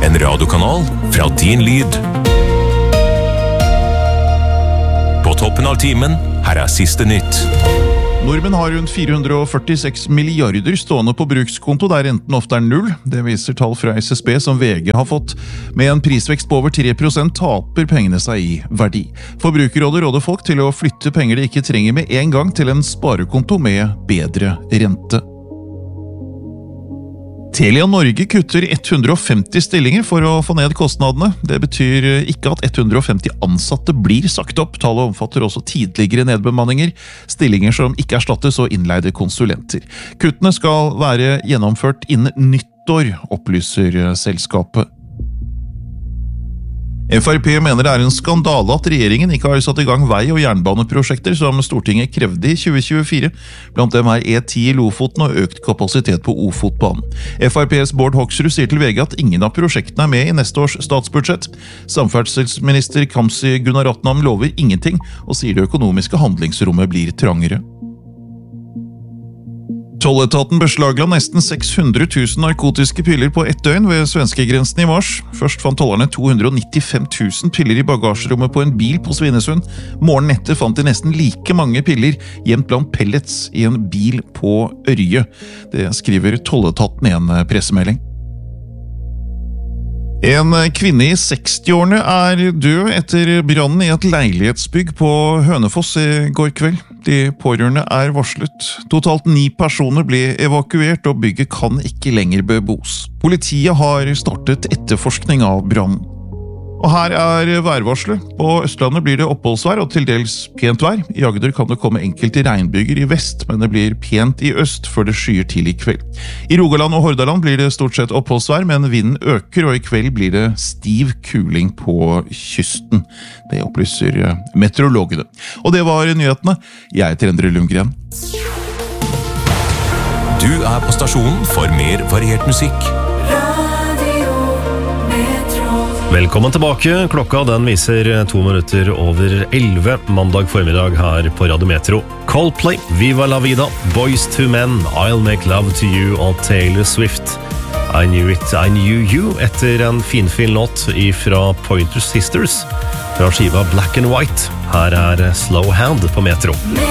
En radiokanal fra din lyd. På toppen av timen, her siste nytt. Nordmenn har rundt 446 milliarder stående på brukskonto, der renten ofte null. Det viser tall fra SSB som VG har fått. Med en prisvekst på over 3% taper pengene seg i verdi. Forbrukerrådet råder folk til å flytte penger de ikke trenger med en gang til en sparekonto med bedre rente. Telia Norge kutter 150 stillinger for å få ned kostnadene. Det betyr ikke at 150 ansatte blir sagt opp. Tallet omfatter også tidligere nedbemanninger, stillinger som ikke erstattes og innleide konsulenter. Kuttene skal være gjennomført innen nyttår, opplyser selskapet. FrP mener det en skandale at regjeringen ikke har satt i gang vei- og jernbaneprosjekter som Stortinget krevde i 2024. Blant dem E10 i Lofoten og økt kapasitet på Ofotbanen. FrPs Bård Hoksrud sier til VG at ingen av prosjektene med i neste års statsbudsjett. Samferdselsminister Kamzy Gunaratnam lover ingenting, og sier det økonomiske handlingsrommet blir trangere. Tolletaten beslagla nesten 600 000 narkotiske piller på ett døgn ved svenskegrensen i mars. Først fant tollerne 295 000 piller i bagasjerommet på en bil på Svinesund. Morgenen etter fant de nesten like mange piller gjemt blant pellets i en bil på Ørje. Det skriver tolletaten i en pressemelding. En kvinne i 60-årene død etter brannen i et leilighetsbygg på Hønefoss i går kveld. De pårørende varslet. Totalt 9 personer ble evakuert, og bygget kan ikke lenger bebos. Politiet har startet etterforskning av brannen. Og her værvarselet. På Østlandet blir det oppholdsvær og til dels pent vær. I Agder kan det komme enkelte regnbyger i vest, men det blir pent i øst før det skyer til i kveld. I Rogaland og Hordaland blir det stort sett oppholdsvær, men vinden øker, og i kveld blir det stiv kuling på kysten. Det opplyser meteorologene. Og det var nyhetene. Jeg heter Endre Lundgren. Du på stasjonen for mer variert musikk. Velkommen tilbake. Klokka den viser 2 minutter over 11 mandag formiddag her på Radio Metro. Coldplay, Viva la vida, Boys to Men, I'll Make Love to You og Taylor Swift. I Knew It, I Knew You etter en fin låt fra Pointer Sisters fra skiva Black and White. Her Slow Hand på Metro.